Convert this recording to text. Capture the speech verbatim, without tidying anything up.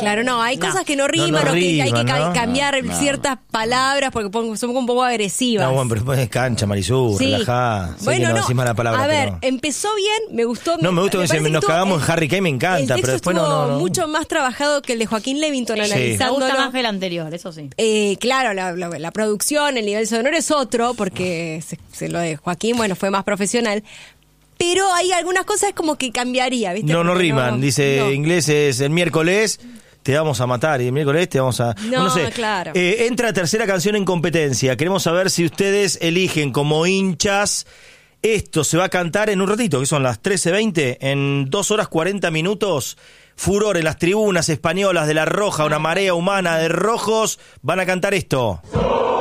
Claro, no, hay No. cosas que no riman No, no o que hay que riman, ca- ¿no? cambiar No. ciertas palabras porque pon- son un poco agresivas. No, bueno, pero después es cancha, Marisú, Sí. relajá. Sé Bueno, que no, no, decís mala palabra, a ver, pero... empezó bien, me gustó. No, me gusta que parece nos estuvo- cagamos en Harry Kane, me encanta, el texto pero después no, estuvo no, no. mucho más trabajado que el de Joaquín Levington, Me analizándolo. gusta más que el anterior, eso sí. Eh, claro, la, la- la producción, el nivel sonoro es otro, porque se, se lo de Joaquín, bueno, fue más profesional. Pero hay algunas cosas como que cambiaría, ¿viste? No, no Porque riman, dice no. inglés es el miércoles... Te vamos a matar y el miércoles te vamos a... No, no sé. claro. Eh, entra tercera canción en competencia. Queremos saber si ustedes eligen como hinchas. Esto se va a cantar en un ratito, que son las trece veinte, en dos horas cuarenta minutos. Furor en las tribunas españolas de La Roja, una marea humana de rojos. Van a cantar esto.